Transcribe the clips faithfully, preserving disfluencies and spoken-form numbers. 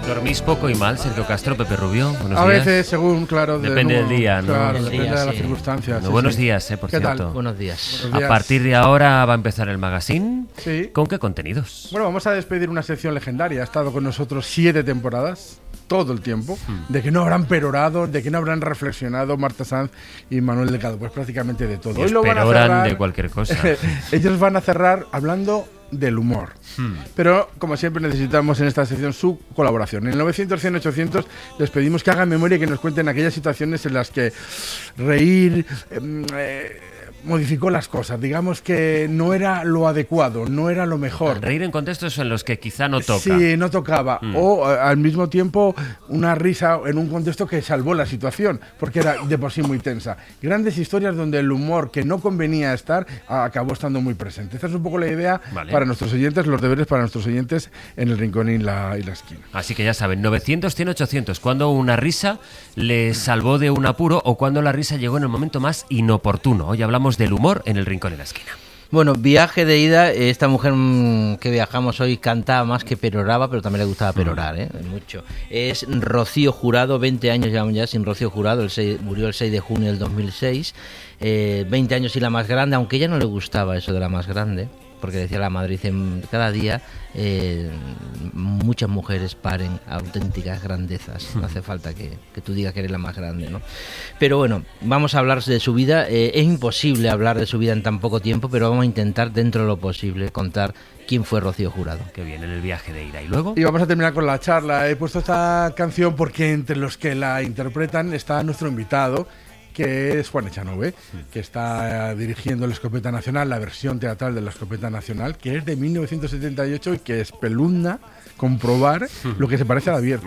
¿Dormís poco y mal, Sergio Castro, Pepe Rubio? Buenos A días. veces, según, claro... De depende nuevo, del día, ¿no? Claro, Sí, depende sí, de las sí. circunstancias. No, sí, buenos sí. días, eh, por ¿Qué cierto. tal? Buenos días. Buenos A días. partir de ahora va a empezar el magazine. Sí. ¿Con qué contenidos? Bueno, vamos a despedir una sección legendaria. Ha estado con nosotros siete temporadas, todo el tiempo, Hmm. de que no habrán perorado, de que no habrán reflexionado Marta Sanz y Manuel Delgado, pues prácticamente de todo. Ellos Hoy lo van a peroran cerrar, de cualquier cosa. ellos van a cerrar hablando del humor. Hmm. Pero, como siempre, necesitamos en esta sección su colaboración. En el novecientos, cien, ochocientos les pedimos que hagan memoria y que nos cuenten aquellas situaciones en las que reír... eh, eh, modificó las cosas, digamos que no era lo adecuado, no era lo mejor. Reír en contextos en los que quizá no toca. Sí, no tocaba. Mm. O a- al mismo tiempo una risa en un contexto que salvó la situación, porque era de por sí muy tensa. Grandes historias donde el humor que no convenía estar a- acabó estando muy presente. Esta es un poco la idea Vale. para nuestros oyentes, los deberes para nuestros oyentes en el rincón y la, y la esquina. Así que ya saben, novecientos, cien, ochocientos, cuando una risa les salvó de un apuro o cuando la risa llegó en el momento más inoportuno. Hoy hablamos del humor en el rincón y la esquina. Bueno, viaje de ida, esta mujer mm, que viajamos hoy cantaba más que peroraba, pero también le gustaba perorar, ¿eh? Mucho. Es Rocío Jurado, veinte años llevamos ya sin Rocío Jurado, el seis, murió el seis de junio del dos mil seis, eh, veinte años y la más grande, aunque a ella no le gustaba eso de la más grande, porque decía la madre, dice, cada día eh, muchas mujeres paren auténticas grandezas, no hace falta que, que tú digas que eres la más grande, ¿no? Pero bueno, vamos a hablar de su vida, eh, es imposible hablar de su vida en tan poco tiempo, pero vamos a intentar dentro de lo posible contar quién fue Rocío Jurado. Que viene en el viaje de ida. ¿Y luego? Y vamos a terminar con la charla. He puesto esta canción porque entre los que la interpretan está nuestro invitado, que es Juan Echanove, que está eh, dirigiendo la Escopeta Nacional, la versión teatral de la Escopeta Nacional, que es de mil novecientos setenta y ocho y que espeluzna comprobar lo que se parece al abierto.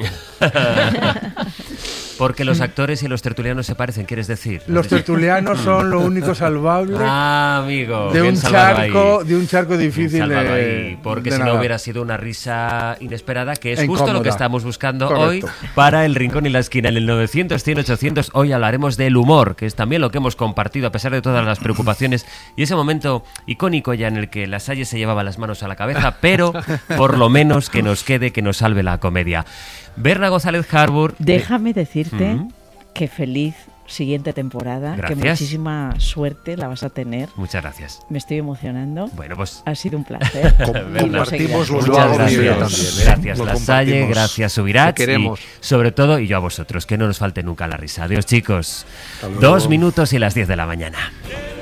Porque los actores y los tertulianos se parecen, ¿quieres decir? Los tertulianos son lo único salvable Ah, amigo. de, bien un salvado charco, ahí. de un charco Bien difícil salvado de, ahí, porque de si no nadar. hubiera sido una risa inesperada, que es E justo lo que incómoda. estamos buscando Correcto. hoy para el Rincón y la Esquina. En el novecientos, cien, ochocientos hoy hablaremos del humor, que es también lo que hemos compartido a pesar de todas las preocupaciones y ese momento icónico ya en el que la Salle se llevaba las manos a la cabeza, pero por lo menos que nos quede, que nos salve la comedia. Berna González Harbour. Déjame decirte Mm. que feliz siguiente temporada, Gracias. que muchísima suerte la vas a tener. Muchas gracias. Me estoy emocionando. Bueno, pues Ha sido un placer. Compartimos los muchas logros gracias, de ella también, ¿eh? gracias Lo La Salle, compartimos. gracias Subirats Te queremos. y sobre todo, y yo a vosotros, que no nos falte nunca la risa. Adiós chicos, Hasta luego. dos minutos y las diez de la mañana.